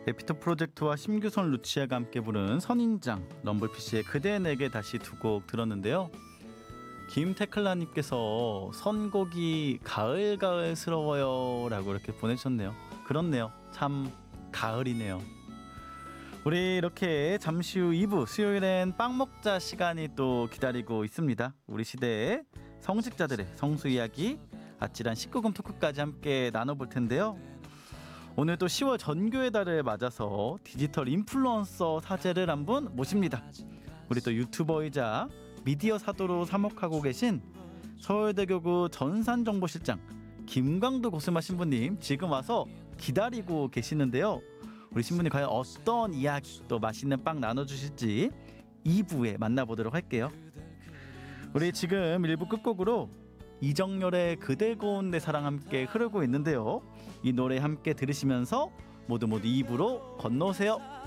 에피토 프로젝트와 심규선 루치아가 함께 부른 선인장, 럼블피쉬의 그대 내게 다시 두 곡 들었는데요. 김태클라님께서 선곡이 가을가을스러워요 라고 이렇게 보내주셨네요. 그렇네요. 참 가을이네요. 우리 이렇게 잠시 후 2부 수요일엔 빵 먹자 시간이 또 기다리고 있습니다. 우리 시대의 성직자들의 성수 이야기, 아찔한 19금 토크까지 함께 나눠볼 텐데요. 오늘 또 10월 전교의 달을 맞아서 디지털 인플루언서 사제를 한 분 모십니다. 우리 또 유튜버이자 미디어 사도로 사목하고 계신 서울대교구 전산정보실장 김광도 고스마 신부님 지금 와서 기다리고 계시는데요. 우리 신부님 과연 어떤 이야기 또 맛있는 빵 나눠주실지 2부에 만나보도록 할게요. 우리 지금 1부 끝곡으로 이정열의 그대 고운 내 사랑 함께 흐르고 있는데요. 이 노래 함께 들으시면서 모두 2부로 건너오세요.